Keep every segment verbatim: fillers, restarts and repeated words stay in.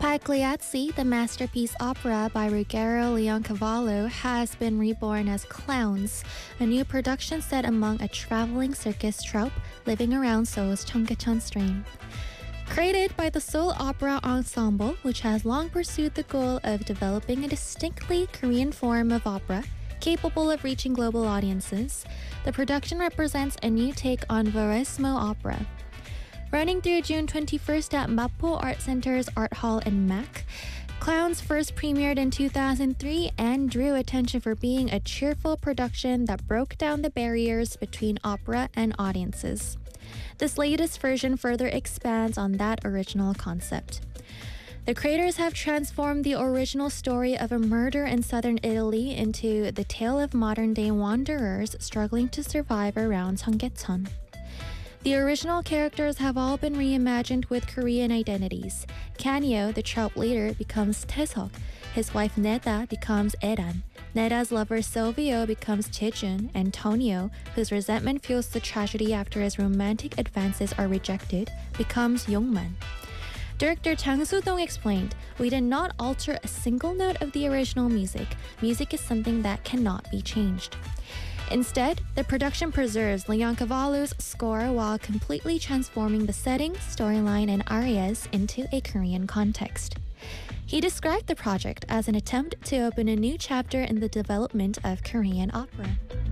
Pagliazzi, the masterpiece opera by Ruggero Leoncavallo, has been reborn as Clowns, a new production set among a traveling circus troupe living around Seoul's Cheonggyecheon stream. Created by the Seoul Opera Ensemble, which has long pursued the goal of developing a distinctly Korean form of opera capable of reaching global audiences, the production represents a new take on Verismo opera. Running through June twenty-first at Mapo Art Center's Art Hall in Mac, Clowns first premiered in two thousand three and drew attention for being a cheerful production that broke down the barriers between opera and audiences. This latest version further expands on that original concept. The creators have transformed the original story of a murder in southern Italy into the tale of modern-day wanderers struggling to survive around Cheonggyecheon. The original characters have all been reimagined with Korean identities. Kanyo, the troupe leader, becomes Taesok. His wife Neda becomes Eran. Neda's lover Silvio becomes Chejun, and Tonio, whose resentment fuels the tragedy after his romantic advances are rejected, becomes Yongman. Director Chang Soo-dong explained, "We did not alter a single note of the original music. Music is something that cannot be changed." Instead, the production preserves Leoncavallo's score while completely transforming the setting, storyline, and arias into a Korean context. He described the project as an attempt to open a new chapter in the development of Korean opera.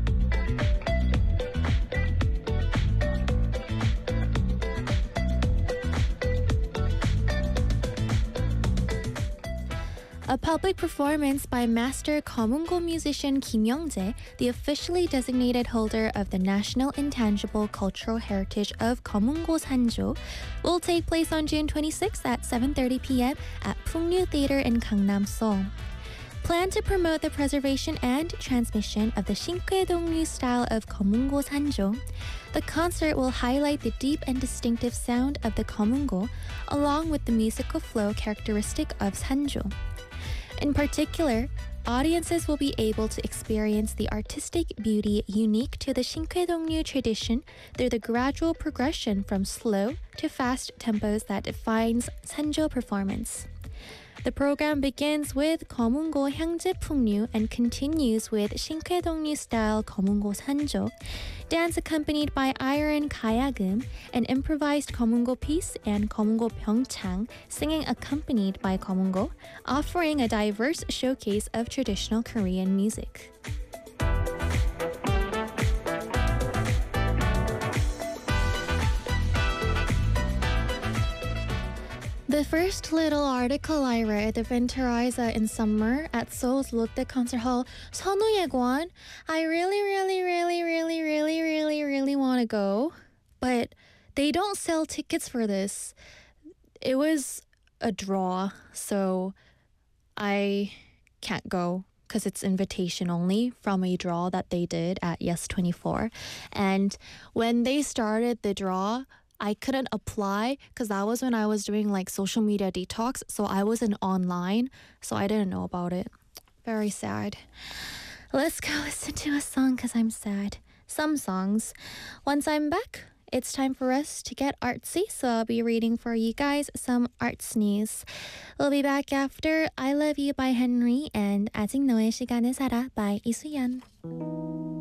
A public performance by master Komungo musician Kim Young-jae, the officially designated holder of the National Intangible Cultural Heritage of Komungo Sanjo, will take place on June twenty-sixth at seven thirty p.m. at Pungnu Theater in Gangnam, Seoul. Planned to promote the preservation and transmission of the Shinkwae-dongryeo style of Komungo Sanjo, the concert will highlight the deep and distinctive sound of the Komungo, along with the musical flow characteristic of Sanjo. In particular, audiences will be able to experience the artistic beauty unique to the Shinkwae-dongryeo tradition through the gradual progression from slow to fast tempos that defines Sanjo performance. The program begins with Komungo Hyangjae Pungnu and continues with Shinkwae-dongryeo style Komungo Sanjo, dance accompanied by iron kayagum, an improvised Komungo piece, and Komungo Pyeongchang, singing accompanied by Komungo, offering a diverse showcase of traditional Korean music. The first little article I read of Winteriza in summer at Seoul's Lotte Concert Hall, 선우예관. I really, really, really, really, really, really, really want to go, but they don't sell tickets for this. It was a draw, so I can't go because it's invitation only from a draw that they did at Yes twenty-four. And when they started the draw, I couldn't apply because that was when I was doing like social media detox, so I wasn't online, so I didn't know about it. Very sad. Let's go listen to a song because I'm sad. Some songs. Once I'm back, it's time for us to get artsy, so I'll be reading for you guys some arts news. We'll be back after I Love You by Henry and 아직 너의 시간을 살아 by 이수연.